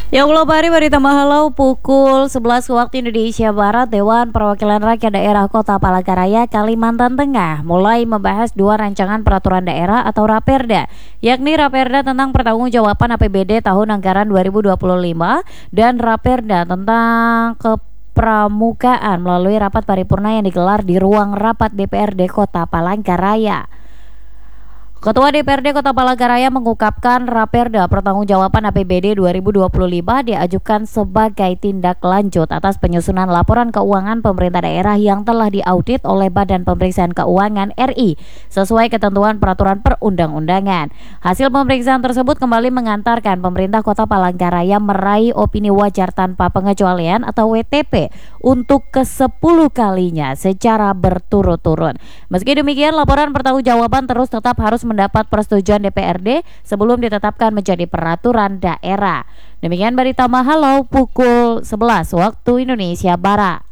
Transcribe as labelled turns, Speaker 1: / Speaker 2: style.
Speaker 1: Ya Allah, hari berita Mahalau pukul 11 waktu Indonesia Barat. Dewan Perwakilan Rakyat Daerah Kota Palangkaraya, Kalimantan Tengah mulai membahas dua rancangan peraturan daerah atau Raperda, yakni Raperda tentang pertanggungjawaban APBD tahun anggaran 2025 dan Raperda tentang kepramukaan melalui rapat paripurna yang digelar di ruang rapat DPRD Kota Palangkaraya. Ketua DPRD Kota Palangkaraya mengungkapkan Raperda Pertanggungjawaban APBD 2025 diajukan sebagai tindak lanjut atas penyusunan laporan keuangan pemerintah daerah yang telah diaudit oleh Badan Pemeriksaan Keuangan RI sesuai ketentuan peraturan perundang-undangan. Hasil pemeriksaan tersebut kembali mengantarkan pemerintah Kota Palangkaraya meraih opini wajar tanpa pengecualian atau WTP untuk ke-10 kalinya secara berturut-turut. Meski demikian, laporan pertanggungjawaban terus tetap harus mendapat persetujuan DPRD sebelum ditetapkan menjadi peraturan daerah. Demikian berita Mahalau pukul 11 waktu Indonesia Barat.